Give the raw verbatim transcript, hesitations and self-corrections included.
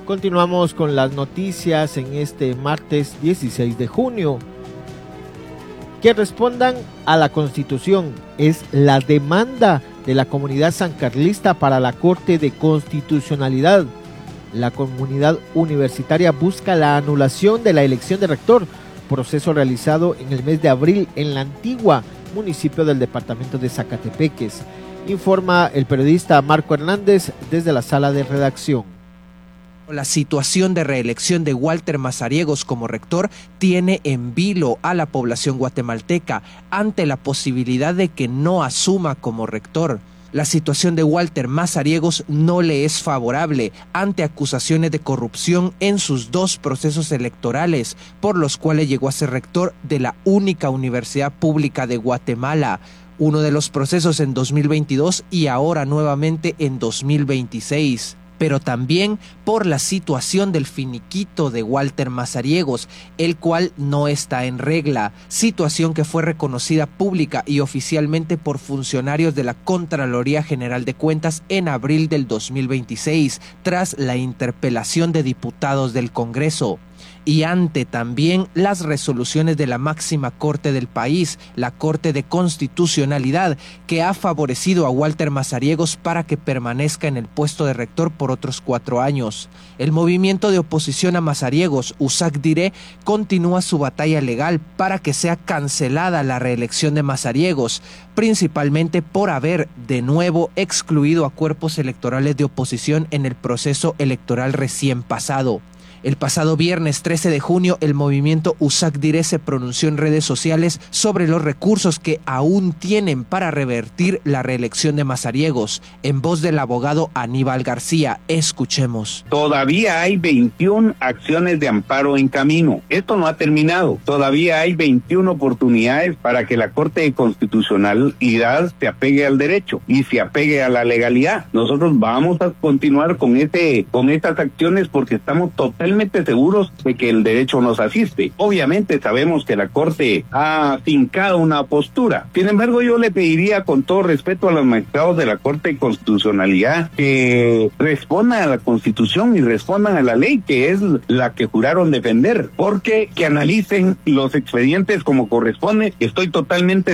Continuamos con las noticias en este martes dieciséis de junio. Que respondan a la Constitución es la demanda de la comunidad sancarlista para la Corte de Constitucionalidad. La comunidad universitaria busca la anulación de la elección de rector, proceso realizado en el mes de abril en la Antigua, municipio del departamento de Zacatepeques. Informa el periodista Marco Hernández desde la sala de redacción. La situación de reelección de Walter Mazariegos como rector tiene en vilo a la población guatemalteca ante la posibilidad de que no asuma como rector. La situación de Walter Mazariegos no le es favorable ante acusaciones de corrupción en sus dos procesos electorales, por los cuales llegó a ser rector de la única universidad pública de Guatemala. Uno de los procesos en dos mil veintidós y ahora nuevamente en dos mil veintiséis. Pero también por la situación del finiquito de Walter Mazariegos, el cual no está en regla, situación que fue reconocida pública y oficialmente por funcionarios de la Contraloría General de Cuentas en abril del dos mil veintiséis, tras la interpelación de diputados del Congreso. Y ante también las resoluciones de la máxima corte del país, la Corte de Constitucionalidad, que ha favorecido a Walter Mazariegos para que permanezca en el puesto de rector por otros cuatro años. El movimiento de oposición a Mazariegos, USAC-Diré, continúa su batalla legal para que sea cancelada la reelección de Mazariegos, principalmente por haber de nuevo excluido a cuerpos electorales de oposición en el proceso electoral recién pasado. El pasado viernes trece de junio, el movimiento USAC-Diré se pronunció en redes sociales sobre los recursos que aún tienen para revertir la reelección de Mazariegos. En voz del abogado Aníbal García, escuchemos. Todavía hay veintiuna acciones de amparo en camino. Esto no ha terminado. Todavía hay veintiuna oportunidades para que la Corte de Constitucionalidad se apegue al derecho y se apegue a la legalidad. Nosotros vamos a continuar con este, con estas acciones porque estamos totalmente seguros de que el derecho nos asiste. Obviamente sabemos que la Corte ha fincado una postura. Sin embargo, yo le pediría con todo respeto a los magistrados de la Corte de Constitucionalidad que respondan a la Constitución y respondan a la ley, que es la que juraron defender, porque que analicen los expedientes como corresponde. Estoy totalmente